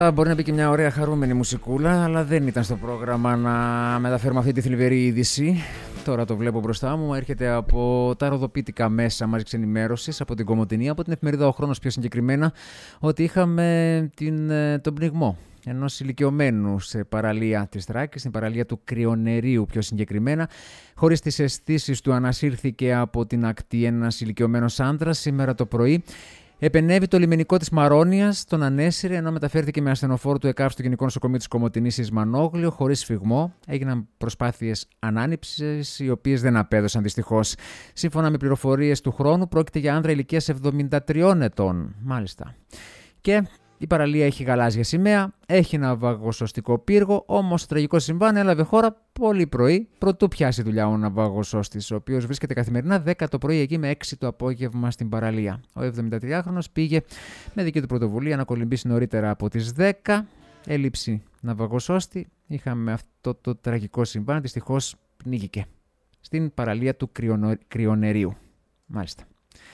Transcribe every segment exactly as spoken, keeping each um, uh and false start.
Μπορεί να μπει και μια ωραία χαρούμενη μουσικούλα, αλλά δεν ήταν στο πρόγραμμα να μεταφέρουμε αυτή τη θλιβερή είδηση. Τώρα το βλέπω μπροστά μου. Έρχεται από τα ροδοπίτικα μέσα μαζικής ενημέρωσης, από την Κομοτηνή, από την εφημερίδα Ο Χρόνος πιο συγκεκριμένα, ότι είχαμε την, τον πνιγμό ενός ηλικιωμένου σε παραλία της Θράκης, στην παραλία του Κρυονερίου πιο συγκεκριμένα. Χωρίς τις αισθήσεις του ανασύρθηκε από την ακτή ένας ηλικιωμένος άντρας σήμερα το πρωί. Επενέβη το λιμενικό της Μαρόνιας, τον ανέσυρε, ενώ μεταφέρθηκε με ασθενοφόρο του ΕΚΑΒ στο Γενικό Νοσοκομείο της Κομοτηνής Ισμανόγλιο χωρίς σφυγμό. Έγιναν προσπάθειες ανάνυψης, οι οποίες δεν απέδωσαν δυστυχώς. Σύμφωνα με πληροφορίες του Χρόνου, πρόκειται για άνδρα ηλικίας εβδομήντα τριών ετών. Μάλιστα. Και η παραλία έχει γαλάζια σημαία, έχει ένα ναυαγοσωστικό πύργο, όμως το τραγικό συμβάν έλαβε χώρα πολύ πρωί, προτού πιάσει δουλειά ο ναυαγοσώστης, ο οποίος βρίσκεται καθημερινά δέκα το πρωί εκεί με έξι το απόγευμα στην παραλία. Ο εβδομηντατριάχρονος πήγε με δική του πρωτοβουλία να κολυμπήσει νωρίτερα από τις δέκα, έλλειψη ναυαγοσώστη, είχαμε αυτό το τραγικό συμβάν, δυστυχώς πνίγηκε στην παραλία του Κρυονερίου. Μάλιστα.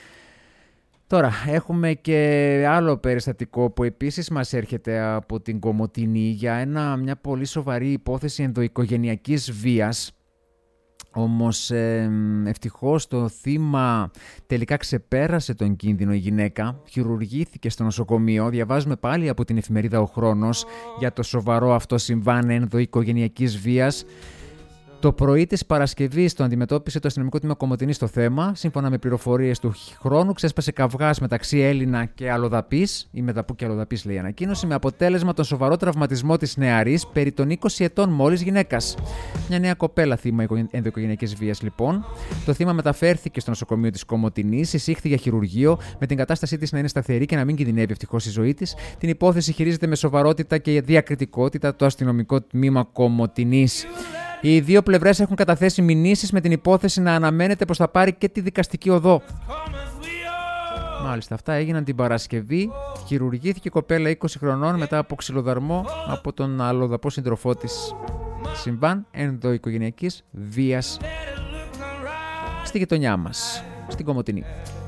Τώρα, έχουμε και άλλο περιστατικό που επίσης μας έρχεται από την Κομοτηνή για ένα, μια πολύ σοβαρή υπόθεση ενδοοικογενειακής βίας. Όμως ε, ευτυχώς το θύμα τελικά ξεπέρασε τον κίνδυνο, η γυναίκα, χειρουργήθηκε στο νοσοκομείο. Διαβάζουμε πάλι από την εφημερίδα Ο Χρόνος για το σοβαρό αυτό συμβάν ενδοοικογενειακής βίας. Το πρωί της Παρασκευής το αντιμετώπισε το αστυνομικό τμήμα Κομοτηνής το θέμα. Σύμφωνα με πληροφορίες του Χρόνου, ξέσπασε καυγάς μεταξύ Έλληνα και αλλοδαπής, ή μεταπού και αλλοδαπής λέει η ανακοίνωση, με αποτέλεσμα τον σοβαρό τραυματισμό της νεαρής, περί των είκοσι ετών μόλις γυναίκας. Μια νέα κοπέλα θύμα ενδοοικογενειακής βίας λοιπόν. Το θύμα μεταφέρθηκε στο νοσοκομείο της Κομοτηνής, εισήχθη για χειρουργείο, με την κατάστασή της να είναι σταθερή και να μην κινδυνεύει ευτυχώς η ζωή της. Την υπόθεση χειρίζεται με σοβαρότητα και διακριτικότητα το αστυνομικό τμήμα Κομοτηνής. Οι δύο πλευρές έχουν καταθέσει μηνύσεις με την υπόθεση να αναμένεται πως θα πάρει και τη δικαστική οδό. Μάλιστα, αυτά έγιναν την Παρασκευή. Χειρουργήθηκε η κοπέλα είκοσι χρονών μετά από ξυλοδαρμό από τον αλλοδαπό σύντροφό της. Συμβάν ενδοοικογενειακής βίας στη γειτονιά μας, στην Κομοτηνή.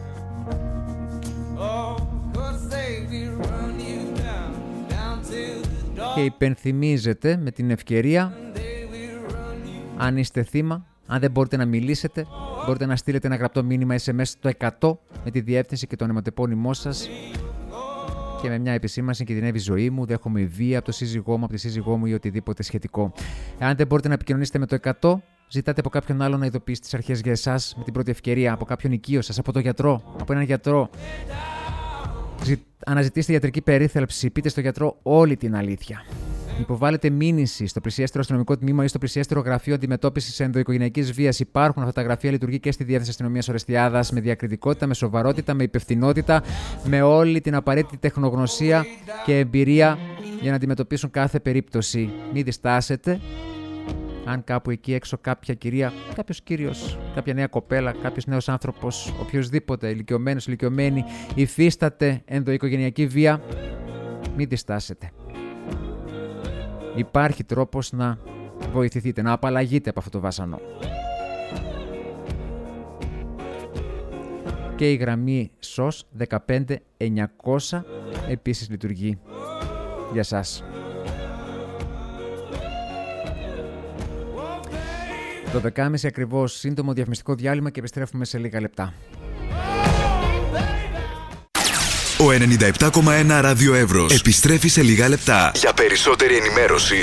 Και υπενθυμίζεται με την ευκαιρία, αν είστε θύμα, αν δεν μπορείτε να μιλήσετε, μπορείτε να στείλετε ένα γραπτό μήνυμα ες εμ ες στο εκατό με τη διεύθυνση και το ονοματεπώνυμό σας και με μια επισήμανση: κινδυνεύει η ζωή μου, δέχομαι βία από το σύζυγό μου, από τη σύζυγό μου ή οτιδήποτε σχετικό. Αν δεν μπορείτε να επικοινωνήσετε με το εκατό, ζητάτε από κάποιον άλλο να ειδοποιήσει τις αρχές για εσάς με την πρώτη ευκαιρία, από κάποιον οικείο σας, από τον γιατρό, από έναν γιατρό. Αναζητήστε ιατρική περίθαλψη, πείτε στο γιατρό όλη την αλήθεια. Υποβάλλετε μήνυση στο πλησιέστερο αστυνομικό τμήμα ή στο πλησιέστερο γραφείο αντιμετώπισης ενδοοικογενειακής βίας. Υπάρχουν αυτά τα γραφεία, λειτουργεί και στη Διεύθυνση Αστυνομίας Ορεστιάδας με διακριτικότητα, με σοβαρότητα, με υπευθυνότητα, με όλη την απαραίτητη τεχνογνωσία και εμπειρία για να αντιμετωπίσουν κάθε περίπτωση. Μην διστάσετε. Αν κάπου εκεί έξω κάποια κυρία, κάποιος κύριος, κάποια νέα κοπέλα, κάποιος νέος άνθρωπος, οποιοδήποτε ηλικιωμένος, ηλικιωμένη, υφίσταται ενδοοικογενειακή βία, μην διστάσετε. Υπάρχει τρόπος να βοηθηθείτε, να απαλλαγείτε από αυτό το βάσανο. Και η γραμμή ΣΟΣ δεκαπέντε εννιακόσια επίσης λειτουργεί για σας. δώδεκα και τριάντα ακριβώς, σύντομο διαφημιστικό διάλειμμα και επιστρέφουμε σε λίγα λεπτά. Ο ενενήντα επτά κόμμα ένα Ράδιο Εύρος επιστρέφει σε λίγα λεπτά. Για περισσότερη ενημέρωση,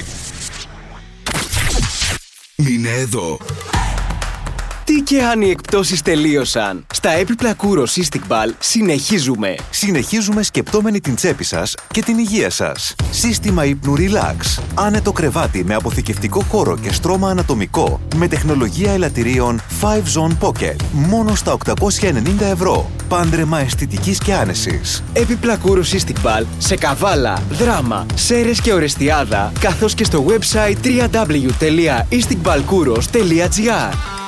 μείνε εδώ. Τι και αν οι εκπτώσεις τελείωσαν. Στα έπιπλα Kouros Istiqbal συνεχίζουμε. Συνεχίζουμε σκεπτόμενοι την τσέπη σας και την υγεία σας. Σύστημα ύπνου Relax. Άνετο κρεβάτι με αποθηκευτικό χώρο και στρώμα ανατομικό. Με τεχνολογία ελαττηρίων φάιβ Zone Pocket. Μόνο στα οκτακόσια ενενήντα ευρώ. Πάντρεμα αισθητικής και άνεσης. Έπιπλα Kouros Istiqbal σε Καβάλα, Δράμα, Σέρρες και Ορεστιάδα, καθώς και στο website double-u double-u double-u τελεία istiqbalkouros τελεία gr.